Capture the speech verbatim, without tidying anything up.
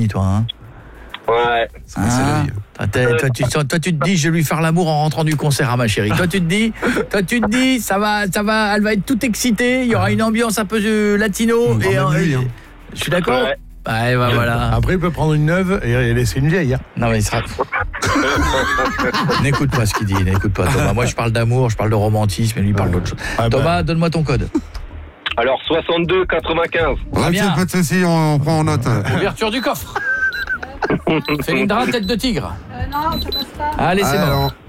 toi, hein? Ouais. Ah, toi, toi, tu, toi, tu te dis, je vais lui faire l'amour en rentrant du concert, à ma chérie. Toi, tu te dis, toi, tu te dis, ça va, ça va, elle va être toute excitée. Il y aura une ambiance un peu euh, latino. Mmh, et euh, lui, hein. Je suis d'accord. Ouais. Ouais, bah, voilà. Après, il peut prendre une neuve et laisser une vieille. Hein. Non, mais il sera. N'écoute pas ce qu'il dit, n'écoute pas, Thomas. Moi, je parle d'amour, je parle de romantisme, et lui, il parle d'autre chose. Ah, Thomas, bah. donne-moi ton code. Alors, soixante-deux quatre-vingt-quinze. Ouais, bien. pas de soucis, on, on prend en note. Ouverture du coffre. Célindra, tête de tigre. Euh, non, ça passe pas. Allez, c'est Ah, bon. non.